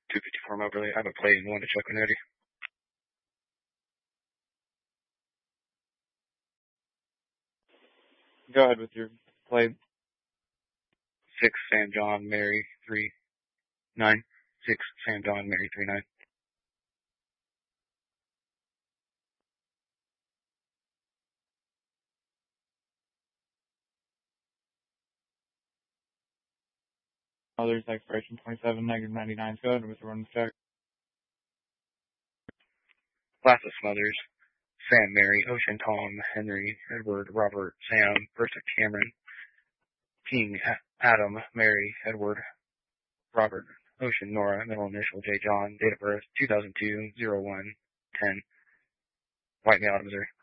254 Moberly. I have a plate and one to check when ready. Go ahead with your plate. 6 Sam John Mary 39. 6 Sam John Mary 39. Others expiration 27, -99. Go ahead with the run check. Class of Smothers. Sam Mary, Ocean Tom, Henry, Edward, Robert, Sam, Bertha Cameron, King, Adam, Mary, Edward, Robert, Ocean, Nora, middle initial J. John, date of birth 2002-01-10, White Male, Missouri.